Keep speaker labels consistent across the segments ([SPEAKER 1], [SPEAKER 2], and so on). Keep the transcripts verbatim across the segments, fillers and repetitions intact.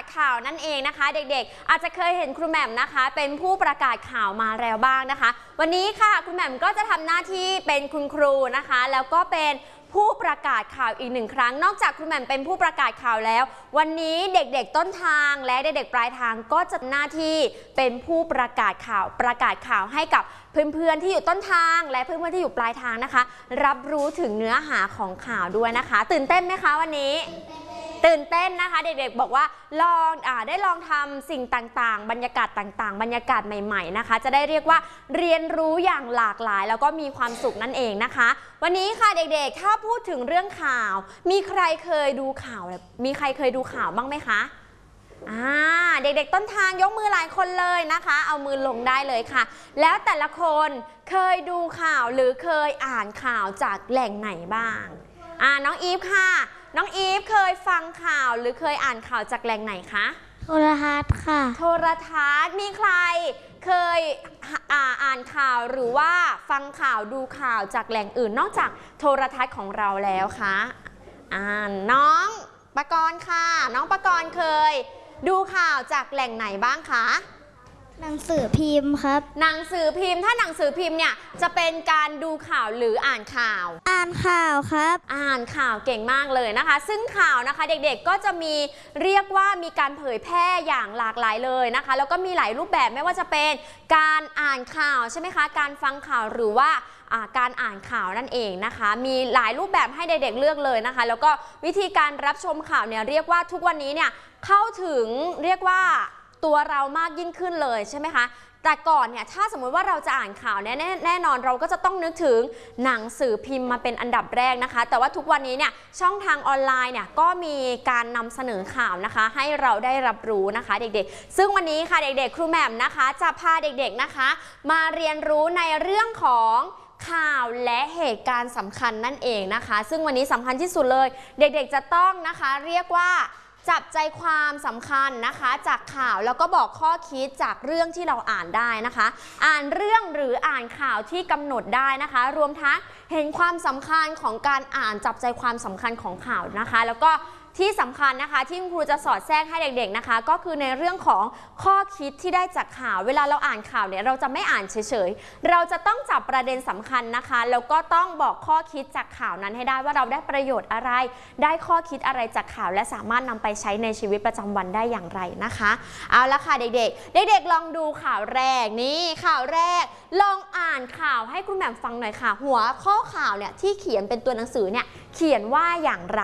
[SPEAKER 1] ศข่าวนั่นเองนะคะเด็กๆอาจจะเคยเห็นครูแหม่มนะคะเป็นผู้ประกาศข่าวมาแล้วบ้างนะคะวันนี้ค่ะครูแหม่มก็จะทำหน้าที่เป็นคุณครูนะคะแล้วก็เป็นผู้ประกาศข่าวอีกหนึ่งครั้งนอกจากครูแหม่มเป็นผู้ประกาศข่าวแล้ววันนี้เด็กๆต้นทางและเด็กๆปลายทางก็จะหน้าที่เป็นผู้ประกาศข่าวประกาศข่าวให้กับเพื่อนๆที่อยู่ต้นทางและเพื่อนๆที่อยู่ปลายทางนะคะรับรู้ถึงเนื้อหาของข่าวด้วยนะคะตื่นเต้นไหมคะวันนี้ตื่นเต้นนะคะเด็กๆบอกว่าลองอ่าได้ลองทำสิ่งต่างๆบรรยากาศต่างๆบรรยากาศใหม่ๆนะคะจะได้เรียกว่าเรียนรู้อย่างหลากหลายแล้วก็มีความสุขนั่นเองนะคะวันนี้ค่ะเด็กๆถ้าพูดถึงเรื่องข่าวมีใครเคยดูข่าวมีใครเคยดูข่าวบ้างไหมคะอ่าเด็กๆต้นทางยกมือหลายคนเลยนะคะเอามือลงได้เลยค่ะแล้วแต่ละคนเคยดูข่าวหรือเคยอ่านข่าวจากแหล่งไหนบ้างอ่าน้องอีฟค่ะน้องอีฟเคยฟังข่าวหรือเคยอ่านข่าวจากแหล่งไหนคะ
[SPEAKER 2] โทรทัศน์ค่ะ
[SPEAKER 1] โทรทัศน์มีใครเคยอ่าอ่านข่าวหรือว่าฟังข่าวดูข่าวจากแหล่งอื่นนอกจากโทรทัศน์ของเราแล้วคะอ่าน้องปกรณ์ค่ะน้องปกรณ์เคยดูข่าวจากแหล่งไหนบ้างคะ
[SPEAKER 2] หนังสือพิมพ์ครับ
[SPEAKER 1] หนังสือพิมพ์ถ้าหนังสือพิมพ์เนี่ยจะเป็นการดูข่าวหรืออ่านข่าว
[SPEAKER 2] อ่านข่าวครับ
[SPEAKER 1] อ่านข่าวเก่งมากเลยนะคะซึ่งข่าวนะคะเด็กๆก็จะมีเรียกว่ามีการเผยแพร่อย่างหลากหลายเลยนะคะแล้วก็มีหลายรูปแบบไม่ว่าจะเป็นการอ่านข่าวใช่ไหมคะการฟังข่าวหรือว่าการอ่านข่าวนั่นเองนะคะมีหลายรูปแบบให้เด็กๆเลือกเลยนะคะแล้วก็วิธีการรับชมข่าวเนี่ยเรียกว่าทุกวันนี้เนี่ยเข้าถึงเรียกว่าตัวเรามากยิ่งขึ้นเลยใช่ไหมคะแต่ก่อนเนี่ยถ้าสมมติว่าเราจะอ่านข่าวแน่แน่นอนเราก็จะต้องนึกถึงหนังสือพิมพ์มาเป็นอันดับแรกนะคะแต่ว่าทุกวันนี้เนี่ยช่องทางออนไลน์เนี่ยก็มีการนำเสนอข่าวนะคะให้เราได้รับรู้นะคะเด็กๆซึ่งวันนี้ค่ะเด็กๆครูแหม่มนะคะจะพาเด็กๆนะคะมาเรียนรู้ในเรื่องของข่าวและเหตุการณ์สำคัญนั่นเองนะคะซึ่งวันนี้สำคัญที่สุดเลยเด็กๆจะต้องนะคะเรียกว่าจับใจความสำคัญนะคะจากข่าวแล้วก็บอกข้อคิดจากเรื่องที่เราอ่านได้นะคะอ่านเรื่องหรืออ่านข่าวที่กำหนดได้นะคะรวมทั้งเห็นความสำคัญของการอ่านจับใจความสำคัญของข่าวนะคะแล้วก็ที่สำคัญนะคะที่ครูจะสอดแทรกให้เด็กๆนะคะก็คือในเรื่องของข้อคิดที่ได้จากข่าวเวลาเราอ่านข่าวเนี่ยเราจะไม่อ่านเฉยๆเราจะต้องจับประเด็นสำคัญนะคะแล้วก็ต้องบอกข้อคิดจากข่าวนั้นให้ได้ว่าเราได้ประโยชน์อะไรได้ข้อคิดอะไรจากข่าวและสามารถนำไปใช้ในชีวิตประจำวันได้อย่างไรนะคะเอาละค่ะเด็กๆเด็กๆลองดูข่าวแรกนี่ข่าวแรกลองอ่านข่าวให้คุณแหม่มฟังหน่อยค่ะหัวข้อข่าวเนี่ยที่เขียนเป็นตัวหนังสือเนี่ยเขียนว่าอย่างไร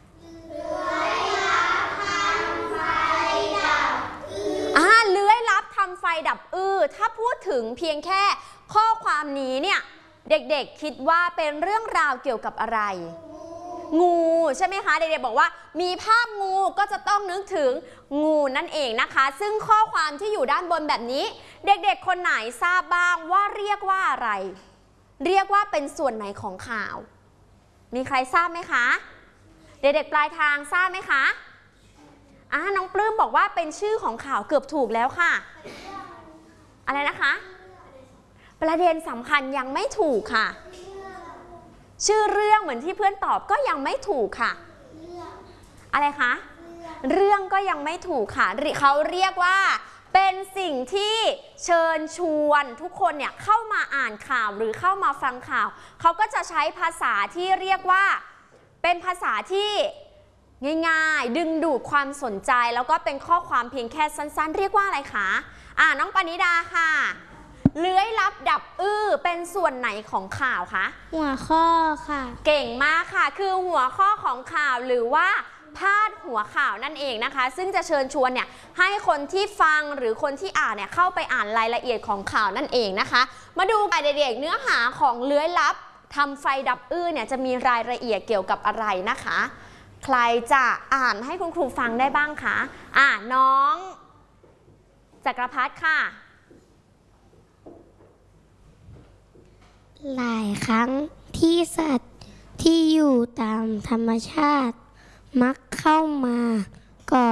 [SPEAKER 1] อ่าเลื้อยลับทำไฟดับอื้อถ้าพูดถึงเพียงแค่ข้อความนี้เนี่ยเด็กๆคิดว่าเป็นเรื่องราวเกี่ยวกับอะไรงูใช่ไหมคะเด็กๆบอกว่ามีภาพงูก็จะต้องนึกถึงงูนั่นเองนะคะซึ่งข้อความที่อยู่ด้านบนแบบนี้เด็กๆคนไหนทราบบ้างว่าเรียกว่าอะไรเรียกว่าเป็นส่วนไหนของข่าวมีใครทราบไหมคะเด็กๆปลายทางทราบไหมคะอ่าน้องปลื้มบอกว่าเป็นชื่อของข่าวเกือบถูกแล้วค่ะอะไรนะคะประเด็นสำคัญยังไม่ถูกค่ะชื่อเรื่องเหมือนที่เพื่อนตอบก็ยังไม่ถูกค่ะอะไรคะเรื่องก็ยังไม่ถูกค่ะเขาเรียกว่าเป็นสิ่งที่เชิญชวนทุกคนเนี่ยเข้ามาอ่านข่าวหรือเข้ามาฟังข่าวเขาก็จะใช้ภาษาที่เรียกว่าเป็นภาษาที่ง่ายๆดึงดูดความสนใจแล้วก็เป็นข้อความเพียงแค่สั้นๆเรียกว่าอะไรคะอ่าน้องปณิดาค่ะเลื้อยลับดับอื้อเป็นส่วนไหนของข่าวคะ
[SPEAKER 2] หัวข้อค่ะ
[SPEAKER 1] เก่งมากค่ะคือหัวข้อของข่าวหรือว่าพาดหัวข่าวนั่นเองนะคะซึ่งจะเชิญชวนเนี่ยให้คนที่ฟังหรือคนที่อ่านเนี่ยเข้าไปอ่านรายละเอียดของข่าวนั่นเองนะคะมาดูกันเด็กๆเนื้อหาของเลื้อยลับทำไฟดับอื้อเนี่ยจะมีรายละเอียดเกี่ยวกับอะไรนะคะใครจะอ่านให้คุณครูฟังได้บ้างคะอ่าน้องจักรพัฒน์ค่ะ
[SPEAKER 2] หลายครั้งที่สัตว์ที่อยู่ตามธรรมชาติมักเข้ามาก่อ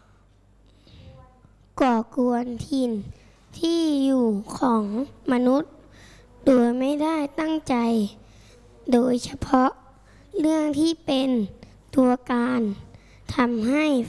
[SPEAKER 2] ก่อกวนถิ่นที่อยู่ของมนุษย์โดยไม่ได้ตั้งใจโดยเฉพาะเรื่องที่เป็นตัวการทำให้